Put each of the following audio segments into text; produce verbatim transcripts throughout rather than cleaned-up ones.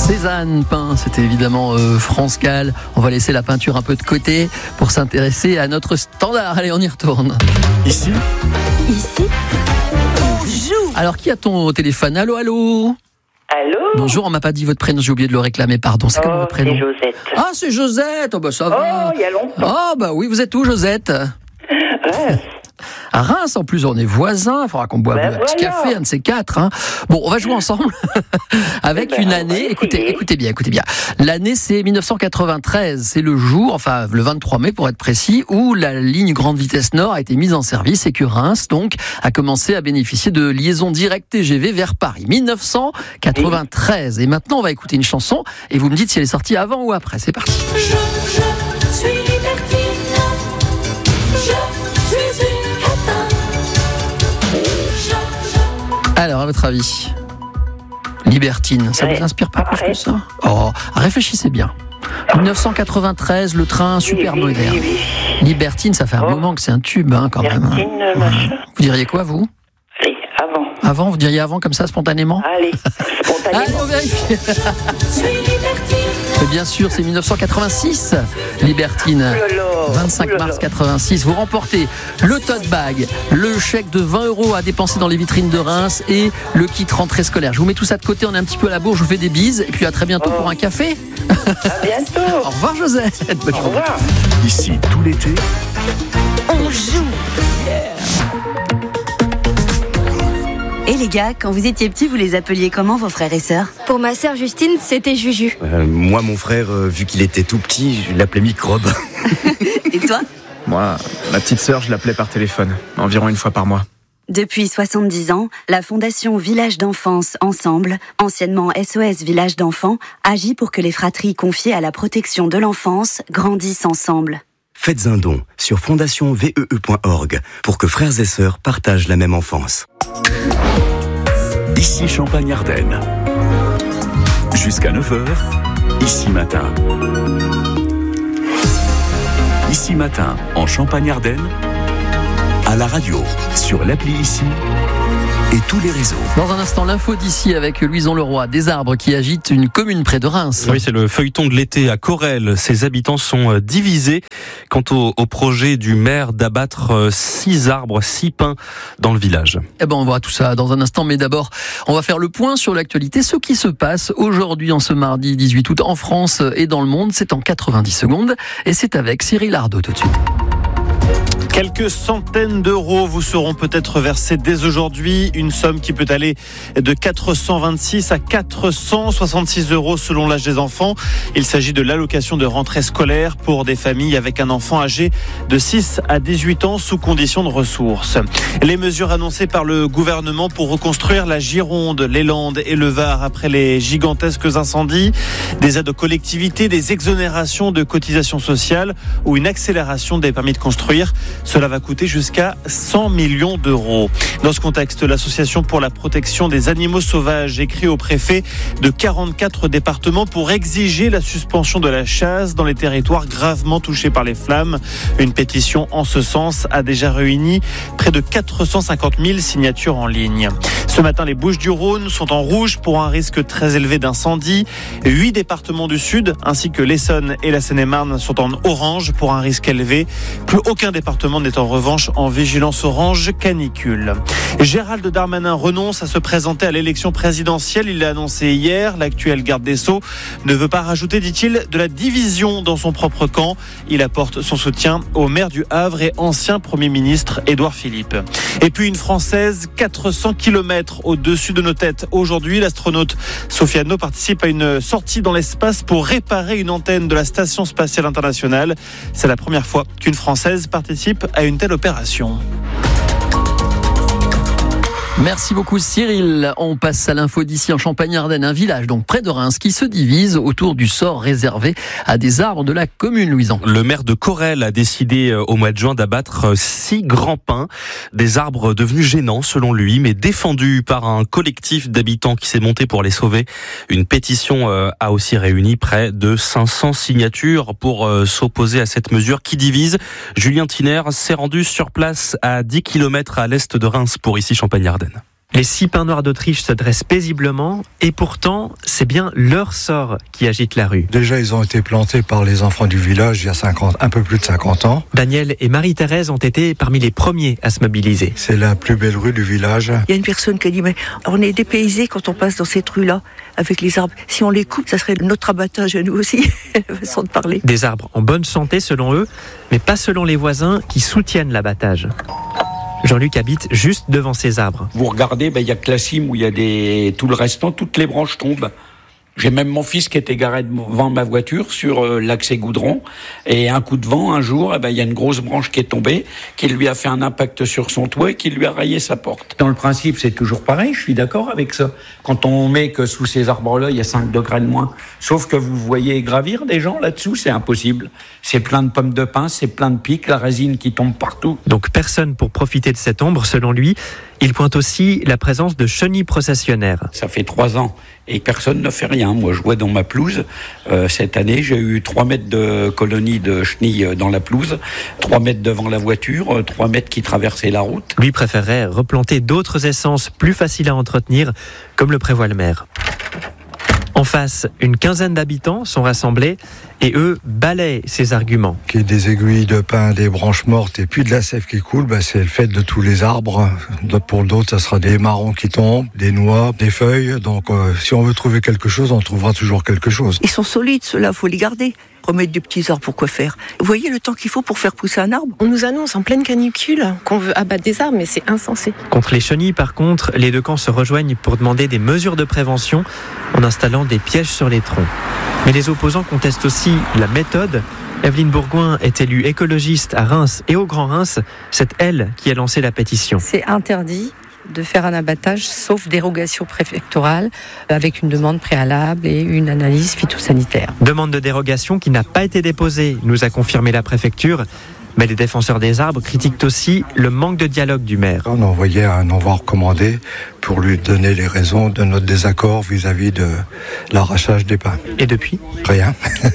Cézanne peint, c'était évidemment euh, France Gall. On va laisser la peinture un peu de côté pour s'intéresser à notre standard. Allez, on y retourne. Ici Ici, on joue. Alors, qui a-t-on au téléphone? Allô, allô? Allô? Bonjour, on m'a pas dit votre prénom, j'ai oublié de le réclamer, pardon. C'est Oh, comment votre prénom? c'est Josette. Ah, c'est Josette. Oh, bah ça va. Oh, il y a longtemps. Ah, bah oui, vous êtes où, Josette? Ouais. À Reims, en plus, on est voisins. Il faudra qu'on boive Ben un petit voilà. café, un de ces quatre. Hein. Bon, on va jouer ensemble avec Eh ben, une on va année. essayer. Écoutez, écoutez bien, écoutez bien. L'année, c'est dix-neuf cent quatre-vingt-treize. C'est le jour, enfin le vingt-trois mai pour être précis, où la ligne grande vitesse Nord a été mise en service et que Reims, donc, a commencé à bénéficier de liaisons directes T G V vers Paris. dix-neuf cent quatre-vingt-treize. Et maintenant, on va écouter une chanson et vous me dites si elle est sortie avant ou après. C'est parti. Je, je suis libertine. Je suis une catin. Je, je... Alors, à votre avis, libertine, ça Ouais. vous inspire pas plus Après. que ça? Oh, réfléchissez bien. dix-neuf cent quatre-vingt-treize, le train super Oui, oui, moderne. oui, oui. Libertine, ça fait un Oh. moment que c'est un tube, hein, quand même. Libertine, Ouais. machin. Vous diriez quoi, vous? Allez, avant. Avant, vous diriez avant, comme ça, spontanément? Allez, Allez, spontanément. on vérifie. Je suis libertine. Mais bien sûr, c'est dix-neuf cent quatre-vingt-six, Libertine. Oh là là, vingt-cinq oh là mars là. quatre-vingt-six, vous remportez le tote bag, le chèque de vingt euros à dépenser dans les vitrines de Reims et le kit rentrée scolaire. Je vous mets tout ça de côté, on est un petit peu à la bourre, je vous fais des bises et puis à très bientôt Oh. pour un café. À bientôt. Au revoir Josette. Bonne Au journée. revoir. Ici, tout l'été, On joue. Et les gars, quand vous étiez petits, vous les appeliez comment vos frères et sœurs? Pour ma sœur Justine, c'était Juju. Euh, moi, mon frère, euh, vu qu'il était tout petit, je l'appelais Microbe. Et toi? Moi, ma petite sœur, je l'appelais par téléphone, environ une fois par mois. Depuis soixante-dix ans, la Fondation Village d'Enfance Ensemble, anciennement S O S Village d'Enfants, agit pour que les fratries confiées à la protection de l'enfance grandissent ensemble. Faites un don sur fondation vee point org pour que frères et sœurs partagent la même enfance. ici Champagne-Ardenne. Jusqu'à neuf heures, ici matin. Ici matin, en Champagne-Ardenne, à la radio, sur l'appli Ici et tous les réseaux. Dans un instant, l'info d'ici avec Louison Leroy, des arbres qui agitent une commune près de Reims. Oui, c'est le feuilleton de l'été à Corel. Ses habitants sont divisés quant au, au projet du maire d'abattre six arbres, six pins dans le village. Eh ben, on voit tout ça dans un instant, mais d'abord, on va faire le point sur l'actualité, ce qui se passe aujourd'hui, en ce mardi dix-huit août, en France et dans le monde. C'est en quatre-vingt-dix secondes, et c'est avec Cyril Ardo tout de suite. Quelques centaines d'euros vous seront peut-être versés dès aujourd'hui. Une somme qui peut aller de quatre cent vingt-six à quatre cent soixante-six euros selon l'âge des enfants. Il s'agit de l'allocation de rentrée scolaire pour des familles avec un enfant âgé de six à dix-huit ans sous condition de ressources. Les mesures annoncées par le gouvernement pour reconstruire la Gironde, les Landes et le Var après les gigantesques incendies. Des aides aux collectivités, des exonérations de cotisations sociales ou une accélération des permis de construire. Cela va coûter jusqu'à cent millions d'euros. Dans ce contexte, l'Association pour la protection des animaux sauvages écrit au préfet de quarante-quatre départements pour exiger la suspension de la chasse dans les territoires gravement touchés par les flammes. Une pétition en ce sens a déjà réuni près de quatre cent cinquante mille signatures en ligne. Ce matin, les Bouches-du-Rhône sont en rouge pour un risque très élevé d'incendie. Huit départements du Sud, ainsi que l'Essonne et la Seine-et-Marne, sont en orange pour un risque élevé. Plus aucun département n'est en revanche en vigilance orange canicule. Gérald Darmanin renonce à se présenter à l'élection présidentielle. Il l'a annoncé hier. L'actuel garde des Sceaux ne veut pas rajouter, dit-il, de la division dans son propre camp. Il apporte son soutien au maire du Havre et ancien Premier ministre Édouard Philippe. Et puis une Française, quatre cents kilomètres au-dessus de nos têtes. Aujourd'hui, l'astronaute Sofiano participe à une sortie dans l'espace pour réparer une antenne de la Station spatiale internationale. C'est la première fois qu'une Française participe à une telle opération. Merci beaucoup Cyril. On passe à l'info d'ici en Champagne-Ardenne, un village donc près de Reims qui se divise autour du sort réservé à des arbres de la commune, Louison. Le maire de Corel a décidé au mois de juin d'abattre six grands pins, des arbres devenus gênants selon lui, mais défendus par un collectif d'habitants qui s'est monté pour les sauver. Une pétition a aussi réuni près de cinq cents signatures pour s'opposer à cette mesure qui divise. Julien Tiner s'est rendu sur place à dix kilomètres à l'est de Reims pour ici Champagne-Ardenne. Les six pins noirs d'Autriche se dressent paisiblement et pourtant, c'est bien leur sort qui agite la rue. Déjà, ils ont été plantés par les enfants du village il y a cinquante, un peu plus de cinquante ans. Daniel et Marie-Thérèse ont été parmi les premiers à se mobiliser. C'est la plus belle rue du village. Il y a une personne qui a dit, mais on est dépaysés quand on passe dans cette rue-là, avec les arbres. Si on les coupe, ça serait notre abattage à nous aussi, façon de parler. Des arbres en bonne santé selon eux, mais pas selon les voisins qui soutiennent l'abattage. Jean-Luc habite juste devant ces arbres. Vous regardez, ben, y a que la cime où il y a des... tout le restant, toutes les branches tombent. J'ai même mon fils qui était garé devant ma voiture sur euh, l'accès Goudron. Et un coup de vent, un jour, eh ben, y a une grosse branche qui est tombée, qui lui a fait un impact sur son toit et qui lui a rayé sa porte. Dans le principe, c'est toujours pareil, je suis d'accord avec ça. Quand on met que sous ces arbres-là, il y a cinq degrés de moins. Sauf que vous voyez gravir des gens là-dessous, c'est impossible. C'est plein de pommes de pin, c'est plein de pics, la résine qui tombe partout. Donc personne pour profiter de cette ombre, selon lui. Il pointe aussi la présence de chenilles processionnaires. Ça fait trois ans et personne ne fait rien. Moi, je vois dans ma pelouse, euh, cette année, j'ai eu trois mètres de colonies de chenilles dans la pelouse, trois mètres devant la voiture, trois mètres qui traversaient la route. Lui préférerait replanter d'autres essences plus faciles à entretenir, comme le prévoit le maire. En face, une quinzaine d'habitants sont rassemblés et eux balayent ces arguments. Qu'il y ait des aiguilles de pin, des branches mortes et puis de la sève qui coule, ben c'est le fait de tous les arbres. Pour d'autres, ça sera des marrons qui tombent, des noix, des feuilles. Donc euh, si on veut trouver quelque chose, on trouvera toujours quelque chose. Ils sont solides, ceux-là, faut les garder. Remettre des petits arbres, pourquoi faire ? Vous voyez le temps qu'il faut pour faire pousser un arbre ? On nous annonce en pleine canicule qu'on veut abattre des arbres, mais c'est insensé. Contre les chenilles, par contre, les deux camps se rejoignent pour demander des mesures de prévention en installant des pièges sur les troncs. Mais les opposants contestent aussi la méthode. Evelyne Bourgoin est élue écologiste à Reims et au Grand Reims. C'est elle qui a lancé la pétition. C'est interdit de faire un abattage sauf dérogation préfectorale avec une demande préalable et une analyse phytosanitaire. Demande de dérogation qui n'a pas été déposée, nous a confirmé la préfecture. Mais les défenseurs des arbres critiquent aussi le manque de dialogue du maire. On a envoyé un envoi recommandé pour lui donner les raisons de notre désaccord vis-à-vis de l'arrachage des pins. Et depuis ? Rien.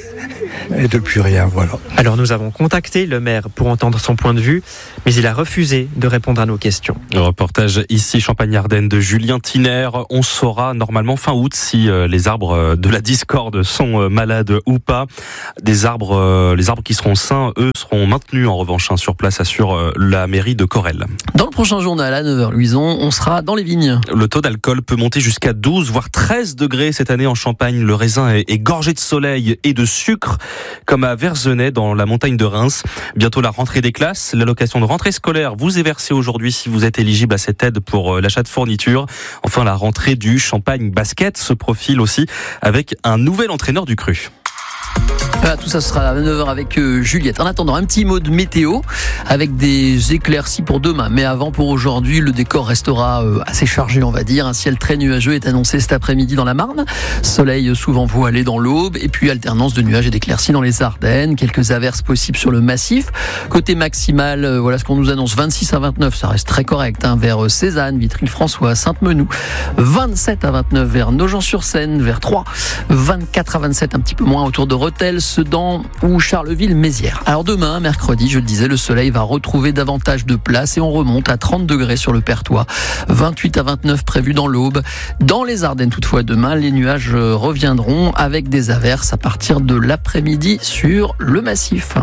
Et depuis rien, voilà. Alors nous avons contacté le maire pour entendre son point de vue, mais il a refusé de répondre à nos questions. Le reportage ici, Champagne-Ardenne, de Julien Tiner. On saura normalement fin août si les arbres de la discorde sont malades ou pas. Des arbres, les arbres qui seront sains, eux, seront maintenus en revanche hein, sur place, assure la mairie de Corrèze. Dans le prochain journal à neuf heures, Louison, on sera dans les vignes. Le taux d'alcool peut monter jusqu'à douze, voire treize degrés cette année en Champagne. Le raisin est, est gorgé de soleil et de sucre, comme à Verzenay, dans la montagne de Reims. Bientôt la rentrée des classes. L'allocation de rentrée scolaire vous est versée aujourd'hui si vous êtes éligible à cette aide pour l'achat de fournitures. Enfin, la rentrée du Champagne Basket se profile aussi avec un nouvel entraîneur du Cru. Voilà, tout ça sera à neuf heures avec euh, Juliette. En attendant, un petit mot de météo avec des éclaircies pour demain. Mais avant, pour aujourd'hui, le décor restera euh, assez chargé, on va dire. Un ciel très nuageux est annoncé cet après-midi dans la Marne. Soleil souvent voilé dans l'Aube. Et puis, alternance de nuages et d'éclaircies dans les Ardennes. Quelques averses possibles sur le massif. Côté maximal, euh, voilà ce qu'on nous annonce. vingt-six à vingt-neuf, ça reste très correct. Hein, vers Cézanne, Vitry-le-François, Sainte-Menou. vingt-sept à vingt-neuf vers Nogent-sur-Seine, vers Troyes. vingt-quatre à vingt-sept, un petit peu moins autour de Rethel, Sedan ou Charleville-Mézières. Alors demain, mercredi, je le disais, le soleil va retrouver davantage de place et on remonte à trente degrés sur le Pertois. vingt-huit à vingt-neuf prévus dans l'Aube. Dans les Ardennes, toutefois, demain, les nuages reviendront avec des averses à partir de l'après-midi sur le massif.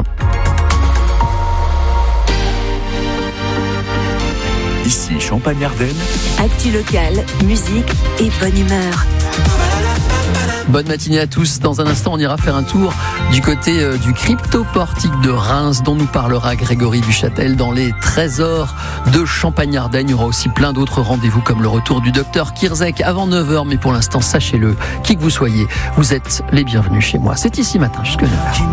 Ici, Champagne-Ardenne. Actu local, musique et bonne humeur. Bonne matinée à tous. Dans un instant, on ira faire un tour du côté euh, du crypto-portique de Reims, dont nous parlera Grégory Duchâtel dans les trésors de Champagne-Ardenne. Il y aura aussi plein d'autres rendez-vous comme le retour du docteur Kirzek avant neuf heures. Mais pour l'instant, sachez-le, qui que vous soyez, vous êtes les bienvenus chez moi. C'est ici matin jusqu'à neuf heures.